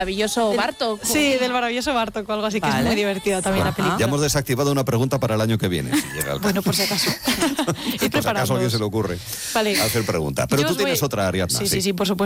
maravilloso Bartok. Sí, del maravilloso Bartok o algo así, que es muy divertido también la película. Ya hemos desactivado una pregunta para el año que viene, si llega el caso. Bueno, por si acaso. Por si acaso a alguien se le ocurre hacer pregunta. Pero tú tienes otra, Ariadna. Sí, por supuesto.